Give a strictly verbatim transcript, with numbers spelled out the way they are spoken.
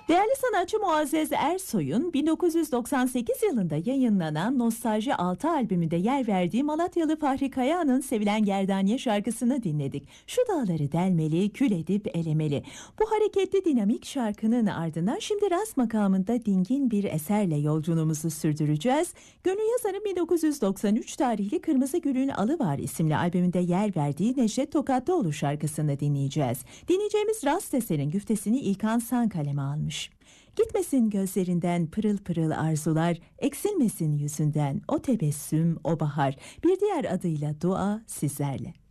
Değerli sanatçı Muazzez Ersoy'un bin dokuz yüz doksan sekiz yılında yayınlanan Nostalji altı albümünde yer verdiği Malatyalı Fahri Kayağan'ın Sevilen Gerdaniye şarkısını dinledik. Şu dağları delmeli, kül edip elemeli. Bu hareketli dinamik şarkının ardından şimdi rast makamında dingin bir eserle yolculuğumuzu sürdüreceğiz. Gönül Yazar'ın bin dokuz yüz doksan üç tarihli Kırmızı Gül'ün Alıvar isimli albümünde yer verdiği Necdet Tokatlıoğlu şarkısını dinleyeceğiz. Dinleyeceğimiz rast eserin güftesini İlkan San kaleme almış. Gitmesin gözlerinden pırıl pırıl arzular, eksilmesin yüzünden o tebessüm, o bahar. Bir diğer adıyla dua sizlerle.